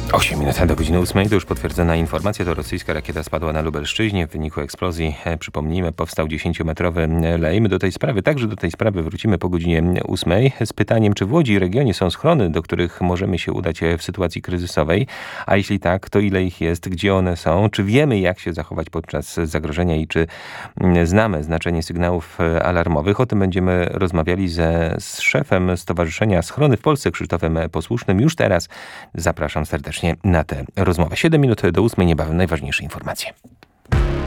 8 minut do godziny 8. To już potwierdzona informacja. To rosyjska rakieta spadła na Lubelszczyźnie. W wyniku eksplozji, przypomnijmy, powstał 10-metrowy lej. My do tej sprawy wrócimy po godzinie 8 z pytaniem, czy w Łodzi i regionie są schrony, do których możemy się udać w sytuacji kryzysowej. A jeśli tak, to ile ich jest, gdzie one są, czy wiemy, jak się zachować podczas zagrożenia i czy znamy znaczenie sygnałów alarmowych. O tym będziemy rozmawiali z szefem Stowarzyszenia Schrony w Polsce, Krzysztofem Posłusznym. Już teraz zapraszam serdecznie na tę rozmowę. 7 minut do 8, niebawem najważniejsze informacje.